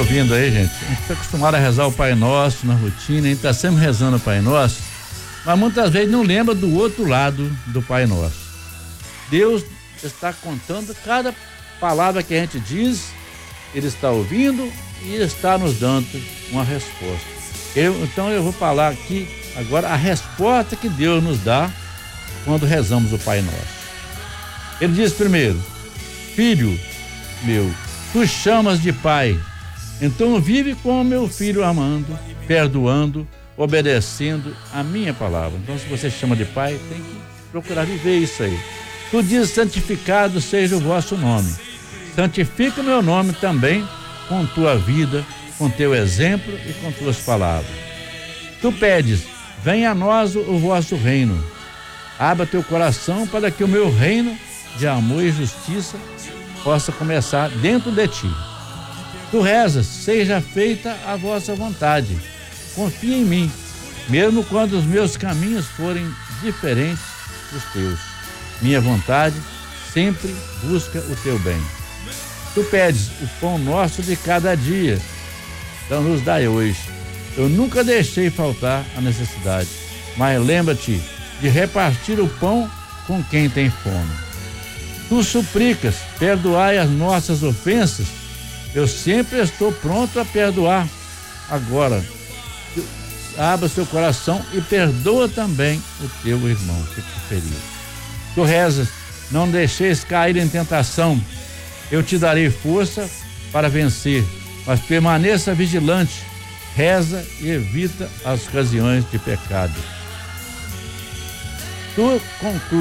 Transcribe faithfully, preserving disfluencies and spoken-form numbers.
ouvindo aí, gente, a gente está acostumado a rezar o Pai Nosso na rotina, a gente está sempre rezando o Pai Nosso, mas muitas vezes não lembra do outro lado do Pai Nosso. Deus está contando cada palavra que a gente diz, Ele está ouvindo e está nos dando uma resposta. Eu, então eu vou falar aqui agora a resposta que Deus nos dá quando rezamos o Pai Nosso. Ele diz primeiro: filho meu, tu chamas de pai, então vive como meu filho, amando, perdoando, obedecendo a minha palavra. Então, se você chama de pai, tem que procurar viver isso aí. Tu dizes: santificado seja o vosso nome. Santifica o meu nome também com tua vida, com teu exemplo e com tuas palavras. Tu pedes: venha a nós o vosso reino. Abra teu coração para que o meu reino de amor e justiça possa começar dentro de ti. Tu rezas: seja feita a vossa vontade. Confia em mim, mesmo quando os meus caminhos forem diferentes dos teus. Minha vontade sempre busca o teu bem. Tu pedes: o pão nosso de cada dia, então nos dai hoje. Eu nunca deixei faltar a necessidade, mas lembra-te de repartir o pão com quem tem fome. Tu suplicas: perdoai as nossas ofensas. Eu sempre estou pronto a perdoar. Agora, abra seu coração e perdoa também o teu irmão que te feriu. Tu rezas: não deixeis cair em tentação. Eu te darei força para vencer, mas permaneça vigilante. Reza e evita as ocasiões de pecado. Tu conclui